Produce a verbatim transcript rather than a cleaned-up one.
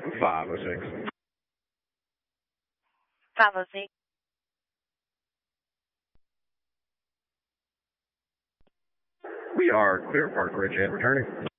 five oh six. five oh six. We are clear, Park Ridge, and returning.